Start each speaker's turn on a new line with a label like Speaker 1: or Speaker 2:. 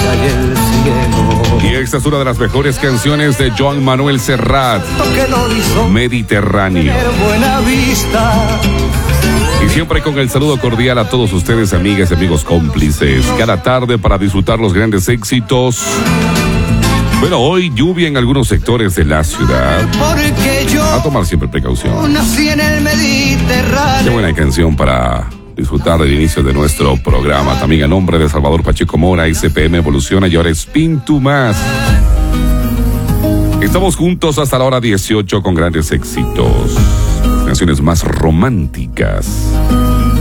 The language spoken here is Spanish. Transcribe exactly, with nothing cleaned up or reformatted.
Speaker 1: playa y el cielo.
Speaker 2: Y esta es una de las mejores canciones de Joan Manuel Serrat, Mediterráneo.
Speaker 1: Buena vista.
Speaker 2: Y siempre con el saludo cordial a todos ustedes, amigas y amigos cómplices, cada tarde para disfrutar los grandes éxitos. Bueno, hoy lluvia en algunos sectores de la ciudad. A tomar siempre precaución.
Speaker 1: Nací en el Mediterráneo.
Speaker 2: Qué buena canción para disfrutar del inicio de nuestro programa. También a nombre de Salvador Pacheco Mora, S P M Evoluciona y ahora Spin to Más. Estamos juntos hasta la hora dieciocho con grandes éxitos. Canciones más románticas.